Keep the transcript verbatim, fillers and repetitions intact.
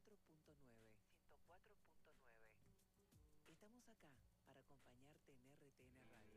cuatro punto nueve. ciento cuatro punto nueve. Estamos acá para acompañarte en R T N Radio.